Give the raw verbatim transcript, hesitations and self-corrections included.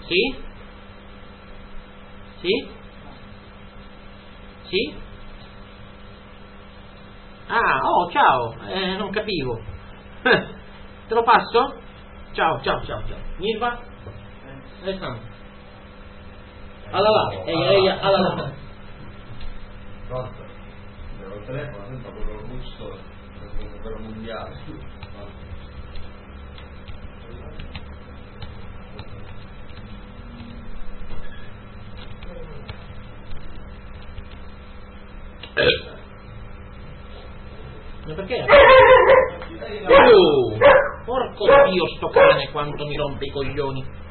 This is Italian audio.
Sì? Sì? Sì? Ah, oh, ciao, eh, non capivo. Te lo passo? Ciao, ciao, ciao, ciao. Mirva? Alessandro. Allora, ehi, ehi, allora. Pronto? Devo il telefono, sembra quello robusto, quello mondiale. Ma perché? Oh, porco Dio, sto cane quanto mi rompe i coglioni.